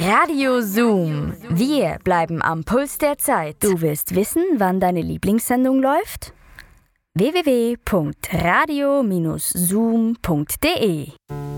Radio Zoom. Wir bleiben am Puls der Zeit. Du willst wissen, wann deine Lieblingssendung läuft? www.radio-zoom.de